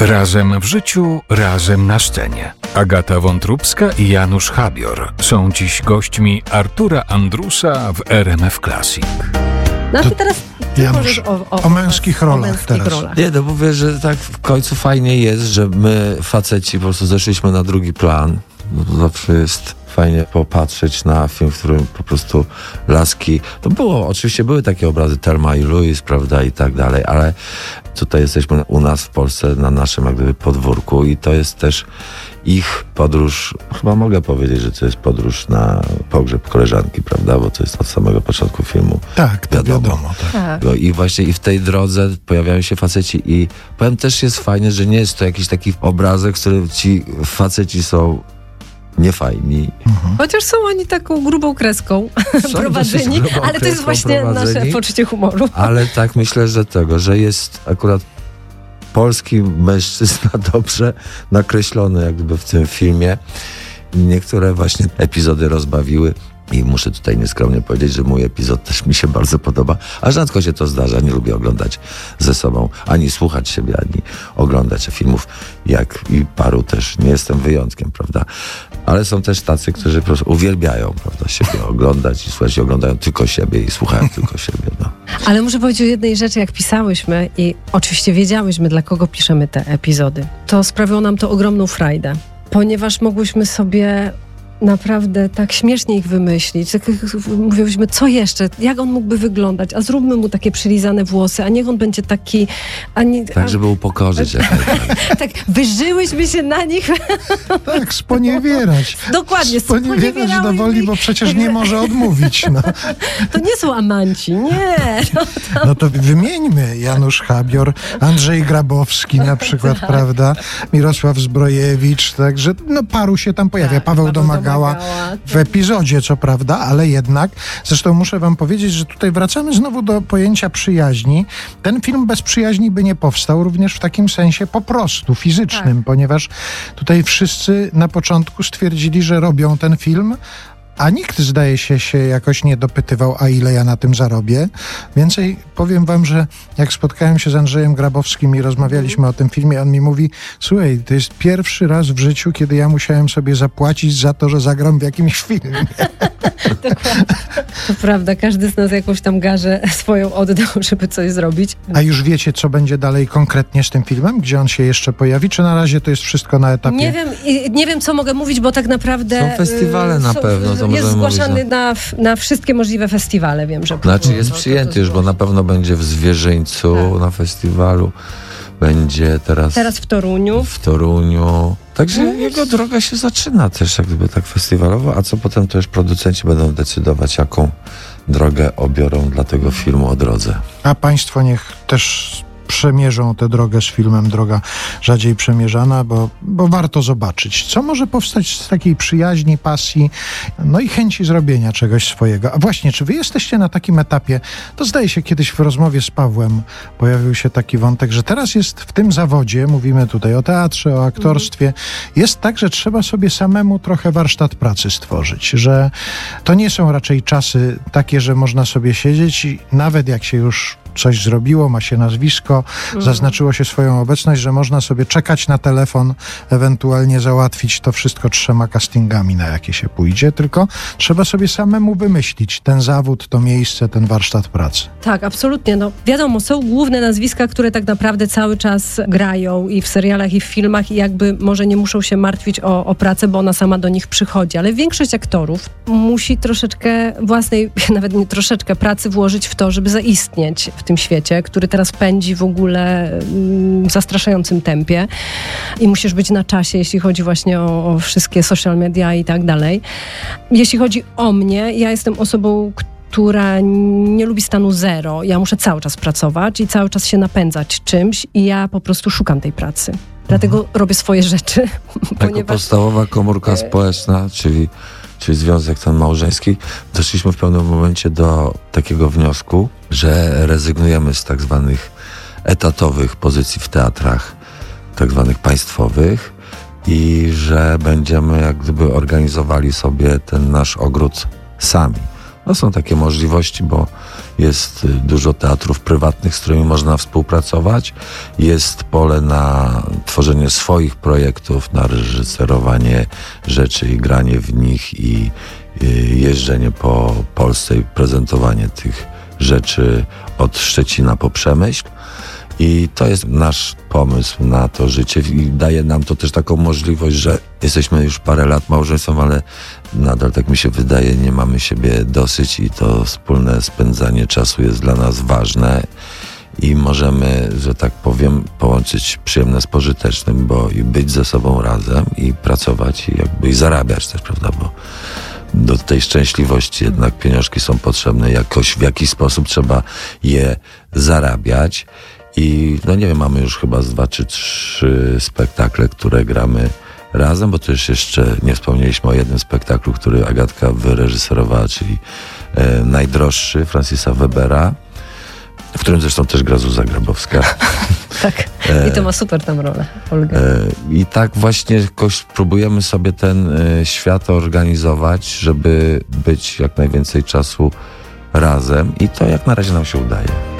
Razem w życiu, razem na scenie. Agata Wątróbska i Janusz Habior są dziś gośćmi Artura Andrusa w RMF Classic. No a ty teraz Janusz, o męskich rolach teraz. Nie, no mówię, że tak w końcu fajnie jest, że my, faceci, po prostu zeszliśmy na drugi plan. Bo to zawsze jest fajnie popatrzeć na film, w którym po prostu laski... To było, oczywiście były takie obrazy Thelma i Louise, prawda, i tak dalej, ale tutaj jesteśmy u nas w Polsce, na naszym jak gdyby podwórku i to jest też ich podróż, chyba mogę powiedzieć, że to jest podróż na pogrzeb koleżanki, prawda, bo to jest od samego początku filmu. Tak, to wiadomo. Tak. No i właśnie i w tej drodze pojawiają się faceci i powiem też jest fajne, że nie jest to jakiś taki obrazek, w którym ci faceci są niefajni. Chociaż są oni taką grubą kreską prowadzeni, ale to jest właśnie nasze poczucie humoru. Ale tak myślę, że jest akurat polski mężczyzna dobrze nakreślony jak gdyby w tym filmie. Niektóre właśnie epizody rozbawiły i muszę tutaj nieskromnie powiedzieć, że mój epizod też mi się bardzo podoba, a rzadko się to zdarza. Nie lubię oglądać ze sobą, ani słuchać siebie, ani oglądać filmów, jak i paru też. Nie jestem wyjątkiem, prawda? Ale są też tacy, którzy po prostu uwielbiają, prawda, siebie oglądać i słuchać, oglądają tylko siebie i słuchają tylko siebie. No. Ale muszę powiedzieć o jednej rzeczy, jak pisałyśmy i oczywiście wiedziałyśmy, dla kogo piszemy te epizody. To sprawiło nam to ogromną frajdę, ponieważ mogłyśmy sobie naprawdę tak śmiesznie ich wymyślić. Tak mówiłyśmy, co jeszcze? Jak on mógłby wyglądać? A zróbmy mu takie przylizane włosy, a niech on będzie taki... Tak, żeby upokorzyć. Tak, wyżyłyśmy się na nich. Tak, sponiewierać. Dokładnie, sponiewierać do woli, bo przecież nie może odmówić. No. To nie są amanci, nie. No to wymieńmy. Janusz Habior, Andrzej Grabowski na przykład, tak. Prawda? Mirosław Zbrojewicz, także no paru się tam pojawia. Tak, Paweł Domagała w epizodzie, co prawda, ale jednak. Zresztą muszę wam powiedzieć, że tutaj wracamy znowu do pojęcia przyjaźni. Ten film bez przyjaźni by nie powstał, również w takim sensie po prostu fizycznym, tak. Ponieważ tutaj wszyscy na początku stwierdzili, że robią ten film, a nikt, zdaje się jakoś nie dopytywał, a ile ja na tym zarobię. Więcej powiem wam, że jak spotkałem się z Andrzejem Grabowskim i rozmawialiśmy o tym filmie, on mi mówi, słuchaj, to jest pierwszy raz w życiu, kiedy ja musiałem sobie zapłacić za to, że zagram w jakimś filmie. Dokładnie. To prawda, każdy z nas jakąś tam garzę swoją oddał, żeby coś zrobić. A już wiecie, co będzie dalej konkretnie z tym filmem? Gdzie on się jeszcze pojawi? Czy na razie to jest wszystko na etapie? Nie wiem, co mogę mówić, bo tak naprawdę... Są festiwale na pewno. Jest zgłaszany na wszystkie możliwe festiwale, wiem, że... Znaczy jest przyjęty już, bo na pewno będzie w Zwierzyńcu, tak. Na festiwalu. Będzie teraz w Toruniu. Także jego droga się zaczyna też jak gdyby tak festiwalowo, a co potem to już producenci będą decydować, jaką drogę obiorą dla tego filmu o drodze. A państwo niech też przemierzą tę drogę z filmem Droga rzadziej przemierzana, bo warto zobaczyć, co może powstać z takiej przyjaźni, pasji, no i chęci zrobienia czegoś swojego. A właśnie, czy wy jesteście na takim etapie, to zdaje się kiedyś w rozmowie z Pawłem pojawił się taki wątek, że teraz jest w tym zawodzie, mówimy tutaj o teatrze, o aktorstwie, jest tak, że trzeba sobie samemu trochę warsztat pracy stworzyć, że to nie są raczej czasy takie, że można sobie siedzieć i nawet jak się już coś zrobiło, ma się nazwisko, zaznaczyło się swoją obecność, że można sobie czekać na telefon, ewentualnie załatwić to wszystko 3 castingami, na jakie się pójdzie, tylko trzeba sobie samemu wymyślić ten zawód, to miejsce, ten warsztat pracy. Tak, absolutnie. No, wiadomo, są główne nazwiska, które tak naprawdę cały czas grają i w serialach, i w filmach i jakby może nie muszą się martwić o pracę, bo ona sama do nich przychodzi, ale większość aktorów musi troszeczkę własnej, nawet nie troszeczkę, pracy włożyć w to, żeby zaistnieć w tym świecie, który teraz pędzi w ogóle w zastraszającym tempie i musisz być na czasie, jeśli chodzi właśnie o wszystkie social media i tak dalej. Jeśli chodzi o mnie, ja jestem osobą, która nie lubi stanu zero. Ja muszę cały czas pracować i cały czas się napędzać czymś i ja po prostu szukam tej pracy. Dlatego robię swoje rzeczy. Jako podstawowa komórka społeczna, czyli związek ten małżeński, doszliśmy w pewnym momencie do takiego wniosku, że rezygnujemy z tak zwanych etatowych pozycji w teatrach, tak zwanych państwowych i że będziemy jak gdyby organizowali sobie ten nasz ogród sami. No są takie możliwości, bo jest dużo teatrów prywatnych, z którymi można współpracować. Jest pole na tworzenie swoich projektów, na reżyserowanie rzeczy i granie w nich i jeżdżenie po Polsce i prezentowanie tych rzeczy od Szczecina po Przemyśl. I to jest nasz pomysł na to życie i daje nam to też taką możliwość, że jesteśmy już parę lat małżeństwem, ale nadal, tak mi się wydaje, nie mamy siebie dosyć i to wspólne spędzanie czasu jest dla nas ważne i możemy, że tak powiem, połączyć przyjemne z pożytecznym, bo i być ze sobą razem i pracować i zarabiać też, prawda, bo do tej szczęśliwości jednak pieniążki są potrzebne, jakoś w jakiś sposób trzeba je zarabiać. I no nie wiem, mamy już chyba 2 czy 3 spektakle, które gramy razem, bo to już jeszcze nie wspomnieliśmy o jednym spektaklu, który Agatka wyreżyserowała, czyli Najdroższy Francisa Webera, w którym zresztą też gra Zuza Grabowska. Tak, i to ma super tam rolę, Olga. I tak właśnie jakoś próbujemy sobie ten świat organizować, żeby być jak najwięcej czasu razem i to jak na razie nam się udaje.